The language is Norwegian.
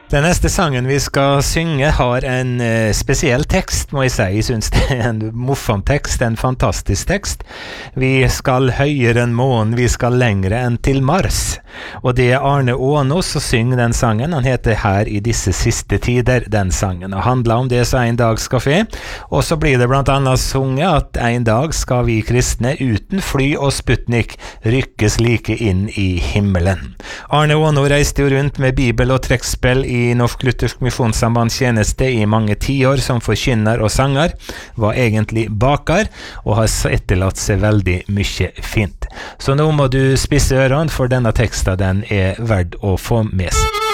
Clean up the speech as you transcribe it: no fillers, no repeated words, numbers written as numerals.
Den neste sangen vi skal synge har en spesiell tekst, må jeg si. Jeg synes det er en morsom tekst, en fantastisk tekst. Vi skal høyere enn månen, vi skal lengre enn til Mars. Og det er Arne Ånås som synger den sangen. Han heter Her i disse siste tider, den sangen. Og handler om det som en dag skal skje. Og så blir det blant annet sunget at en dag skal vi kristne uten fly og Sputnik rykkes like inn i himmelen. Arne Ånås reiste jo rundt med bibel og trekkspill i Norsk Luthersk Misjonssamband tjeneste i mange tiår som forkynner og sanger, var egentlig baker og har etterlatt seg veldig mye fint. Så nå må du spisse ørene, for denne teksten den er verdt å få med seg.